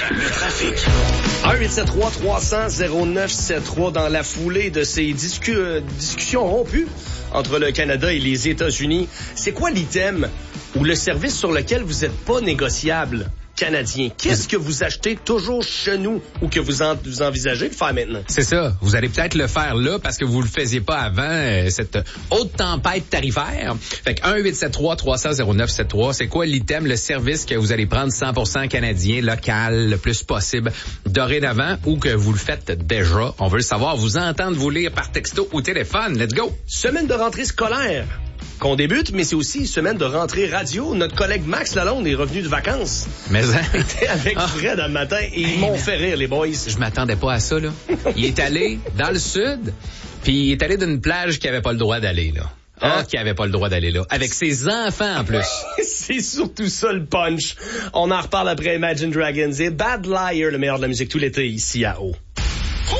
Le trafic. 1-873-300-0973 dans la foulée de ces discussions rompues entre le Canada et les États-Unis. C'est quoi l'item ou le service sur lequel vous n'êtes pas négociable canadien? Qu'est-ce que vous achetez toujours chez nous ou que vous envisagez de faire maintenant? C'est ça. Vous allez peut-être le faire là parce que vous le faisiez pas avant cette haute tempête tarifaire. Fait que 1-873-300-0973, c'est quoi l'item, le service que vous allez prendre 100% canadien, local, le plus possible dorénavant ou que vous le faites déjà? On veut le savoir. Vous entendre vous lire par texto ou téléphone. Let's go! Semaine de rentrée scolaire qu'on débute, mais c'est aussi semaine de rentrée radio. Notre collègue Max Lalonde est revenu de vacances. Mais il était avec Fred un matin et ils m'ont fait rire, les boys. Je m'attendais pas à ça, là. Il est allé dans le sud, puis il est allé d'une plage qu'il avait pas le droit d'aller, là. Qui avait pas le droit d'aller là. Avec ses enfants, en plus. C'est surtout ça, le punch. On en reparle après Imagine Dragons et Bad Liar, le meilleur de la musique tout l'été, ici à O.